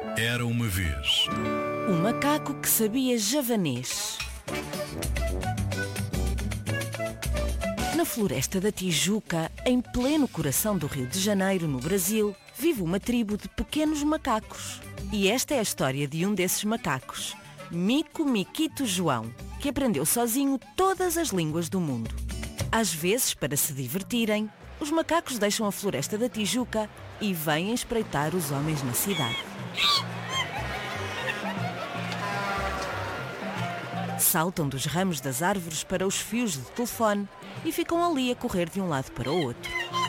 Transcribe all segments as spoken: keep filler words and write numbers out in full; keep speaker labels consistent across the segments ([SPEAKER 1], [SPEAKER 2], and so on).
[SPEAKER 1] Era uma vez
[SPEAKER 2] um macaco que sabia javanês. Na floresta da Tijuca, em pleno coração do Rio de Janeiro, no Brasil, vive uma tribo de pequenos macacos. E esta é a história de um desses macacos, Mico Miquito João, que aprendeu sozinho todas as línguas do mundo. Às vezes, para se divertirem, os macacos deixam a floresta da Tijuca e vêm espreitar os homens na cidade. Saltam dos ramos das árvores para os fios de telefone e ficam ali a correr de um lado para o outro.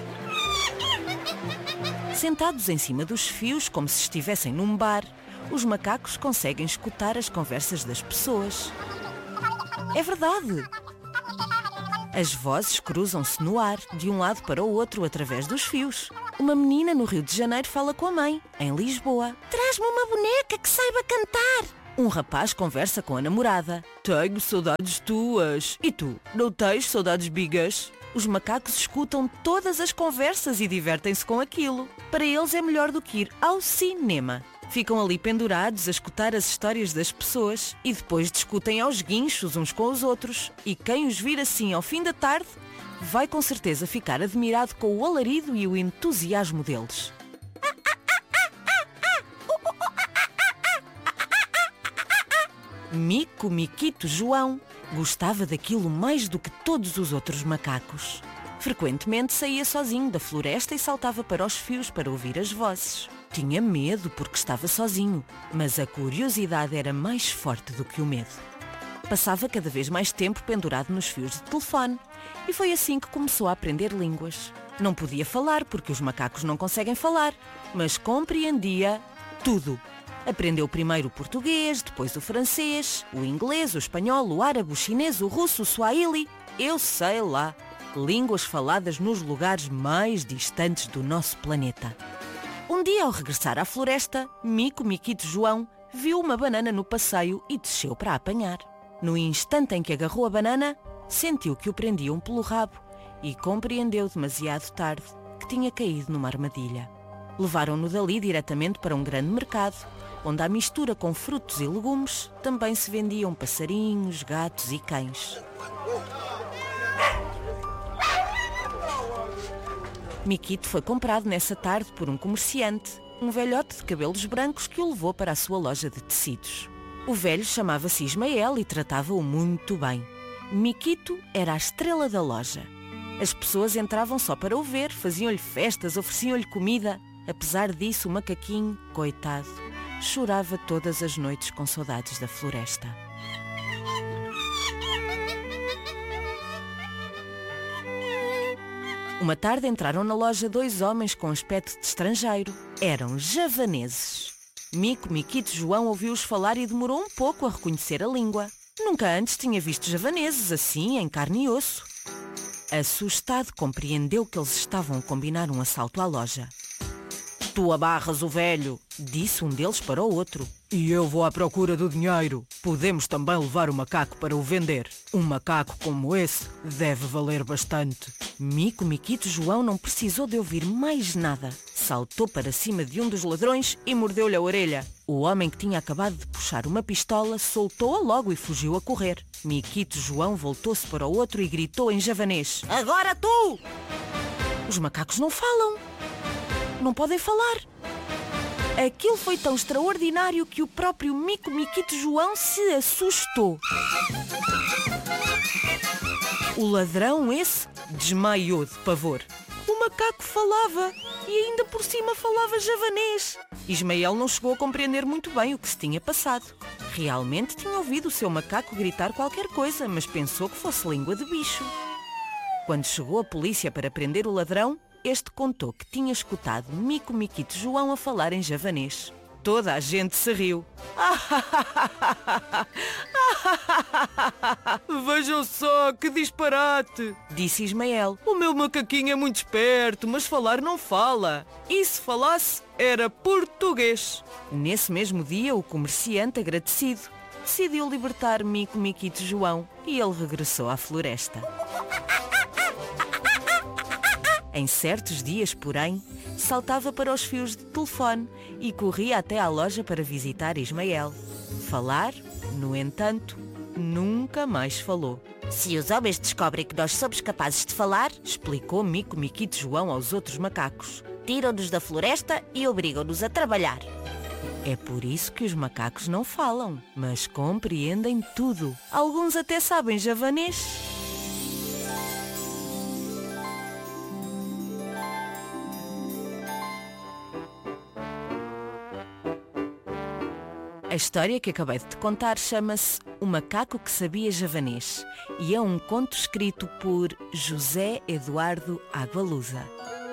[SPEAKER 2] Sentados em cima dos fios, como se estivessem num bar, os macacos conseguem escutar as conversas das pessoas. É verdade! As vozes cruzam-se no ar, de um lado para o outro, através dos fios. Uma menina no Rio de Janeiro fala com a mãe, em Lisboa. Traz-me uma boneca que saiba cantar! Um rapaz conversa com a namorada. Tenho saudades tuas. E tu, não tens saudades bigas? Os macacos escutam todas as conversas e divertem-se com aquilo. Para eles é melhor do que ir ao cinema. Ficam ali pendurados a escutar as histórias das pessoas e depois discutem aos guinchos uns com os outros. E quem os vir assim ao fim da tarde vai com certeza ficar admirado com o alarido e o entusiasmo deles. Mico Miquito João gostava daquilo mais do que todos os outros macacos. Frequentemente saía sozinho da floresta e saltava para os fios para ouvir as vozes. Tinha medo porque estava sozinho, mas a curiosidade era mais forte do que o medo. Passava cada vez mais tempo pendurado nos fios de telefone e foi assim que começou a aprender línguas. Não podia falar porque os macacos não conseguem falar, mas compreendia tudo. Aprendeu primeiro o português, depois o francês, o inglês, o espanhol, o árabe, o chinês, o russo, o swahili. Eu sei lá, línguas faladas nos lugares mais distantes do nosso planeta. Um dia, ao regressar à floresta, Mico Miquito João viu uma banana no passeio e desceu para a apanhar. No instante em que agarrou a banana, sentiu que o prendiam pelo rabo e compreendeu demasiado tarde que tinha caído numa armadilha. Levaram-no dali diretamente para um grande mercado, onde à mistura com frutos e legumes também se vendiam passarinhos, gatos e cães. Miquito foi comprado nessa tarde por um comerciante, um velhote de cabelos brancos que o levou para a sua loja de tecidos. O velho chamava-se Ismael e tratava-o muito bem. Miquito era a estrela da loja. As pessoas entravam só para o ver, faziam-lhe festas, ofereciam-lhe comida. Apesar disso, o macaquinho, coitado, chorava todas as noites com saudades da floresta. Uma tarde entraram na loja dois homens com aspecto de estrangeiro. Eram javaneses. Mico Miquito João ouviu-os falar e demorou um pouco a reconhecer a língua. Nunca antes tinha visto javaneses assim, em carne e osso. Assustado, compreendeu que eles estavam a combinar um assalto à loja. Tu abarras o velho, disse um deles para o outro. E eu vou à procura do dinheiro. Podemos também levar o macaco para o vender. Um macaco como esse deve valer bastante. Mico Miquito João não precisou de ouvir mais nada. Saltou para cima de um dos ladrões e mordeu-lhe a orelha. O homem que tinha acabado de puxar uma pistola soltou-a logo e fugiu a correr. Miquito João voltou-se para o outro e gritou em javanês. Agora tu! Os macacos não falam. Não podem falar. Aquilo foi tão extraordinário que o próprio Mico Miquito João se assustou. O ladrão esse desmaiou de pavor. O macaco falava e ainda por cima falava javanês. Ismael não chegou a compreender muito bem o que se tinha passado. Realmente tinha ouvido o seu macaco gritar qualquer coisa, mas pensou que fosse língua de bicho. Quando chegou a polícia para prender o ladrão, este contou que tinha escutado Mico Miquito João a falar em javanês. Toda a gente se riu. Vejam só, que disparate! Disse Ismael. O meu macaquinho é muito esperto, mas falar não fala. E se falasse, era português. Nesse mesmo dia, o comerciante, agradecido, decidiu libertar Mico Miquito João e ele regressou à floresta. Em certos dias, porém, saltava para os fios de telefone e corria até à loja para visitar Ismael. Falar, no entanto, nunca mais falou.
[SPEAKER 1] Se os homens descobrem que nós somos capazes de falar,
[SPEAKER 2] Explicou Mico Miquito João aos outros macacos.
[SPEAKER 1] tiram-nos da floresta e obrigam-nos a trabalhar.
[SPEAKER 2] É por isso que os macacos não falam, mas compreendem tudo. Alguns até sabem javanês. A história que acabei de te contar chama-se O Macaco que Sabia Javanês e é um conto escrito por José Eduardo Agualusa.